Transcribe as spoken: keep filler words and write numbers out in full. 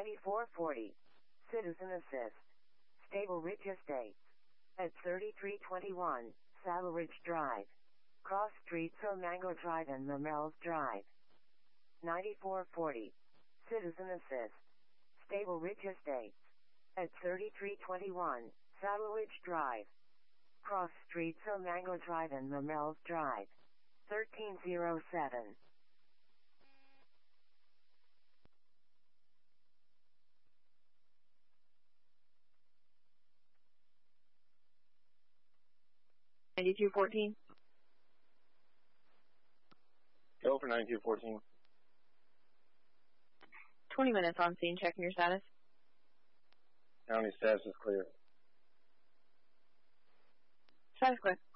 ninety-four forty. Citizen Assist. Stable Ridge Estates. At thirty-three twenty-one, Saddle Ridge Drive. Cross Streets Mango Drive and Lamells Drive. ninety-four forty. Citizen Assist. Stable Ridge Estates. At thirty-three twenty-one, Saddle Ridge Drive. Cross Streets Mango Drive and Lamells Drive. thirteen oh seven. ninety-two fourteen. Go for ninety-two fourteen. twenty minutes on scene, checking your status. County status is clear. Status clear.